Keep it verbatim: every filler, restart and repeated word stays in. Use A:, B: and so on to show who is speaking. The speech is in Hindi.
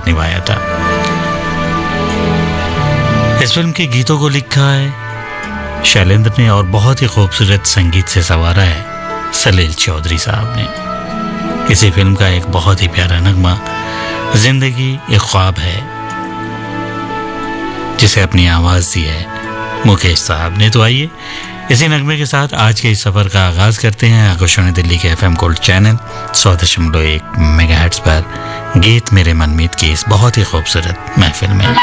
A: किरदार निभाया था। इस फिल्म के गीतों को लिखा है शैलेंद्र ने और बहुत ही खूबसूरत संगीत से संवारा है सलील चौधरी साहब ने। इसी फिल्म का एक बहुत ही प्यारा नगमा जिंदगी एक ख्वाब है, जिसे अपनी आवाज दी है मुकेश साहब ने। तो आइए इसी नगमे के साथ आज के इस सफर का आगाज करते हैं आकाशवाणी दिल्ली के एफएम गोल्ड चैनल सौ दशमलव एक मेगाहर्ट्ज पर गीत मेरे मनमीत की इस बहुत ही खूबसूरत महफिल में।